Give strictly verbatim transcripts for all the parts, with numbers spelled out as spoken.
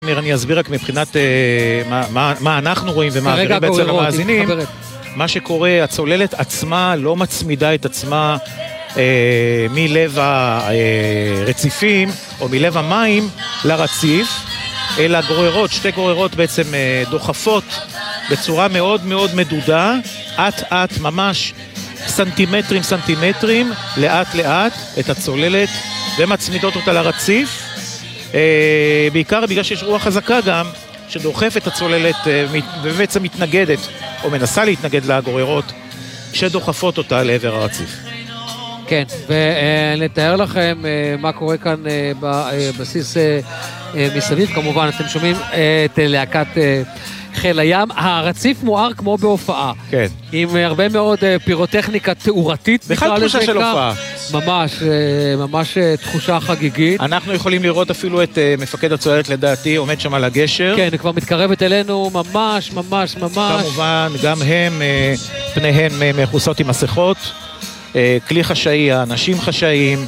אני אסביר רק מבחינת מה, מה, מה אנחנו רואים ומעבירים בעצם למאזינים. מה שקורה, הצוללת עצמה לא מצמידה את עצמה אה, מלב הרציפים או מלב המים לרציף, אלא גוררות, שתי גוררות בעצם אה, דוחפות בצורה מאוד מאוד מדודה, עט עט ממש סנטימטרים סנטימטרים, לאט לאט את הצוללת ומצמידות אותה לרציף. Uh, בעיקר בגלל שיש רוח חזקה גם שדוחף את הצוללת uh, ובעצם מתנגדת או מנסה להתנגד לגוררות שדוחפות אותה לעבר הרציף. כן, ונתאר לכם uh, מה קורה כאן uh, בבסיס uh, uh, מסביב. כמובן אתם שומעים uh, את להקת uh, חיל הים. הרציף מואר כמו בהופעה, כן. עם הרבה מאוד uh, פירוטכניקה תאורתית, בכלל תחושה של הופעה, ממש, ממש תחושה חגיגית. אנחנו יכולים לראות אפילו את מפקד הצוללת לדעתי עומד שם על הגשר. כן, היא כבר מתקרבת אלינו ממש ממש ממש. כמובן, גם הם פניהם מחוסות עם מסכות, כלי חשאי, האנשים חשאיים,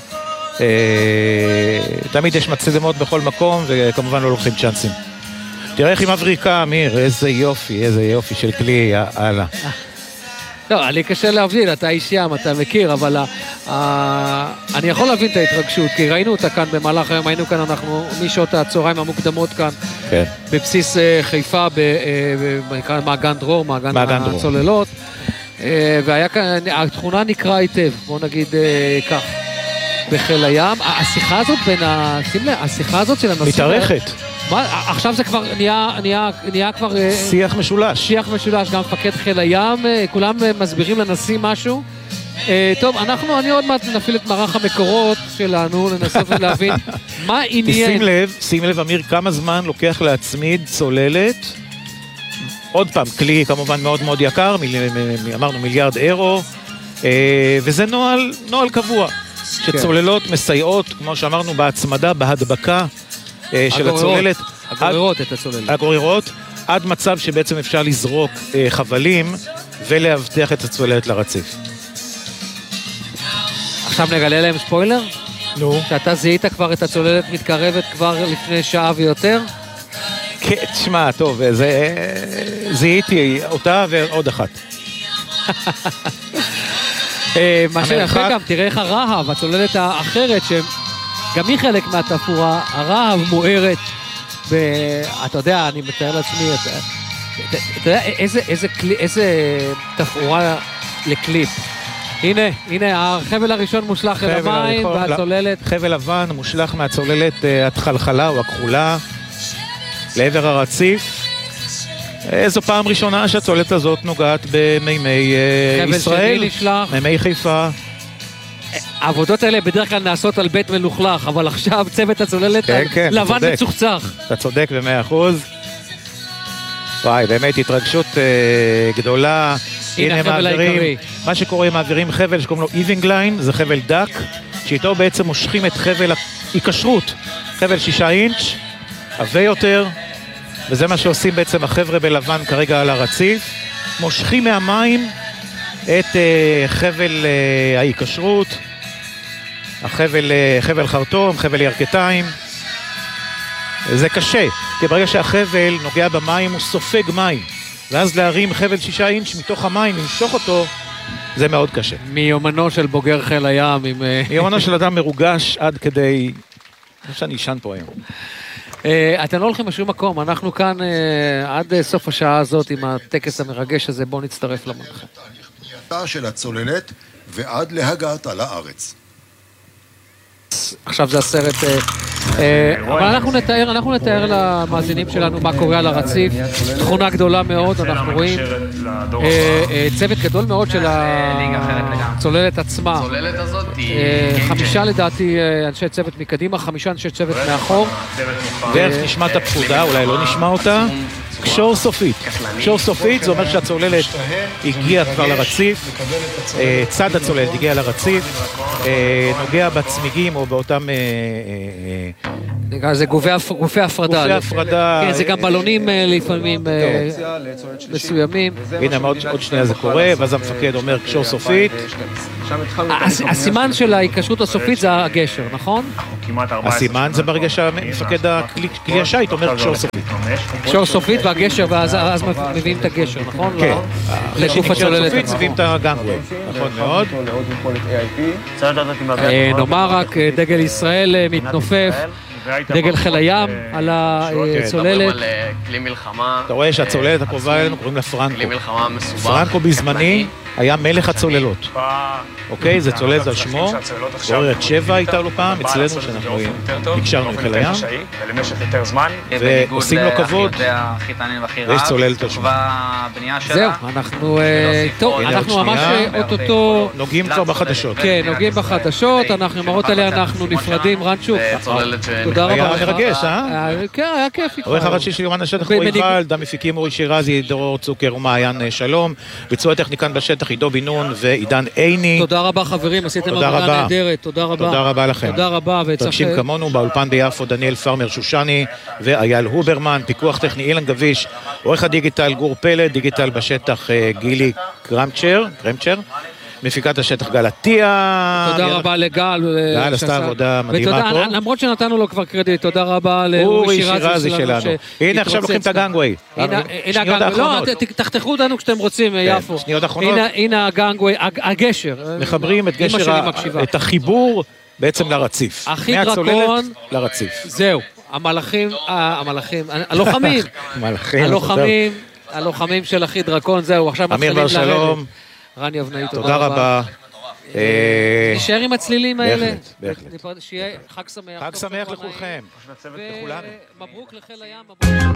תמיד יש מצלמות בכל מקום וכמובן לא לוקחים צ'אנסים. תראה איך היא מבריקה, אמיר, איזה יופי, איזה יופי של כלי, יאללה. לא, לי קשה להבין, אתה איש ים, אתה מכיר, אבל אני יכול להבין את ההתרגשות, כי ראינו אותה כאן במהלך היום, היינו כאן אנחנו משעות הצהריים המוקדמות כאן, בבסיס חיפה, במעגן דרור, מעגן הצוללות, והיה כאן, התכונה נקרא היטב, בוא נגיד כך, בחיל הים. השיחה הזאת בין, השיחה הזאת של הנושאים... מתארכת. עכשיו זה כבר נהיה, נהיה, נהיה כבר... שיח משולש. שיח משולש, גם מפקד חיל הים, כולם מסבירים לנשיא משהו. טוב, אנחנו, אני עוד מעט נפעיל את מערך המקורות שלנו, לנסות ולהבין מה עניין... שים לב, שים לב, אמיר, כמה זמן לוקח להצמיד צוללת, עוד פעם, כלי כמובן מאוד מאוד יקר, אמרנו מיליארד אירו, וזה נוהל, נוהל קבוע, שצוללות מסייעות, כמו שאמרנו, בהצמדה, בהדבקה, של הצוללת, הגוררות את הצוללת. הגוררות, עד מצב שבעצם אפשר לזרוק חבלים ולהבטיח את הצוללת לרציף. עכשיו נגלה להם ספוילר? נו. שאתה זיהית כבר את הצוללת מתקרבת כבר לפני שעה ויותר? כן, תשמע, טוב, זה, זיהיתי אותה ועוד אחת. מה שיפה גם, תראה איך הרהב, הצוללת האחרת שהם... גם היא חלק מהתפאורה, הרהב מוארת, אתה יודע, אני מתאר לעצמי, אתה יודע, איזה תפאורה לקליפ. הנה, הנה, החבל הראשון מושלך אל המים, והצוללת... חבל לבן מושלך מהצוללת התחלחלה או הכחולה, לעבר הרציף. איזו פעם ראשונה שהצוללת הזאת נוגעת במימי ישראל, מימי חיפה. העבודות האלה בדרך כלל נעשות על בית מלוכלך, אבל עכשיו צוות הצוללת כן, כן, לבן מצוחצח. אתה צודק במאה אחוז. וואי, באמת התרגשות אה, גדולה. הנה החבל העיקרי. מה שקורה, הם מעבירים חבל שקוראים לו איבינג ליין, זה חבל דק, שאיתו בעצם מושכים את חבל ההיקשרות, חבל שישה אינץ', עבה יותר, וזה מה שעושים בעצם החבר'ה בלבן כרגע על הרציף, מושכים מהמים את אה, חבל אה, ההיקשרות, החבל, חבל חרטום, חבל ירכתיים. זה קשה, כי ברגע שהחבל נוגע במים הוא סופג מים, ואז להרים חבל שישה אינץ' מתוך המים, למשוך אותו, זה מאוד קשה. מיומנו של בוגר חיל הים. עם... מיומנו של אדם מרוגש עד כדי... אני חושב שאני ישן פה היום. אתם לא הולכים לשום מקום, אנחנו כאן עד סוף השעה הזאת עם הטקס המרגש הזה, בואו נצטרף למנחה. של הצוללת ועד להגעתה לארץ. עכשיו זה הסרט, אבל אנחנו נתאר, אנחנו נתאר למאזינים שלנו מה קורה על הרציף, תכונה גדולה מאוד, אנחנו רואים צוות גדול מאוד של הצוללת עצמה, חמישה לדעתי אנשי צוות מקדימה, חמישה אנשי צוות מאחור. דרך נשמע את הפקודה, אולי לא נשמע אותה. קשור סופית. קשור סופית, זה אומר שהצוללת הגיעה כבר לרציף, צד הצוללת הגיעה לרציף, נוגע בצמיגים או באותם... זה גופי הפרדה. גופי הפרדה. כן, זה גם בלונים לפעמים מסוימים. הנה, עוד שנייה זה קורה, ואז המפקד אומר קשור סופית. הסימן של ההיקשרות הסופית זה הגשר, נכון? כמעט ארבע עשרה. הסימן זה ברגע שמפקד כלי השיט אומר קשור סופית. קשור סופית והגשר, ואז מביאים את הגשר, נכון? כן. לגוף הצוללת. מביאים את הגנגווי, נכון מאוד. נאמר רק, דגל ישראל מתנופף, דגל חיל הים על הצוללת. כלי מלחמה. אתה רואה שהצוללת הקרובה אלינו קוראים לה פרנקו. כלי מלחמה מסובך. פרנקו בזמני היה מלך הצוללות. אוקיי, זה צוללת על שמו. גוררת שבע הייתה לו פעם, אצלנו שאנחנו נקשרנו עם חיל הים. ועושים לו כבוד. ויש צוללת על שמו. זהו, אנחנו... טוב, אנחנו ממש אוטוטו... נוגעים כבר בחדשות. כן, נוגעים בחדשות, אנחנו עם מראות עליה, אנחנו נפרדים. רנצ'וק, תודה רבה. היה מרגש, אה? כן, היה כיף איתך. עורך הראשי של יומן השטח רועי ולד, המפיקים אורי שירזי, דרור צוקר ומעיין שלום. ביצוע טכניקן בשטח עידו בן נון ועידן עיני. תודה רבה חברים, עשיתם עבודה נהדרת, תודה רבה. תודה רבה לכם. תודה רבה. תרשים כמונו באולפן ביפו, דניאל פרמר שושני ואייל הוברמן, פיקוח טכני אילן גביש, עורך הדיגיטל גור פלד, דיגיטל בשטח גילי קרמצ'ר, קרמצ'ר. מפיקת השטח גל עטיה. תודה רבה לגל. גל עשתה עבודה מדהימה פה. למרות שנתנו לו כבר קרדיט, תודה רבה לאורי שירזי שלנו. הנה עכשיו לוקחים את הגנגווי. הנה הגנגווי, לא, תחתכו אותנו כשאתם רוצים, יפו. שניות אחרונות. הנה הגנגווי, הגשר. מחברים את גשר, את החיבור בעצם לרציף. הכי דרקון. לרציף. זהו, המלאכים, המלאכים, הלוחמים. הלוחמים, הלוחמים של הכי דרקון, זהו, עכשיו מתחילים לרדת. אמיר בר שלום. רני אבנאי, תודה רבה. נשאר עם הצלילים האלה. בהחלט, בהחלט. שיהיה חג שמח. חג שמח לכולכם. ומברוק לחיל הים.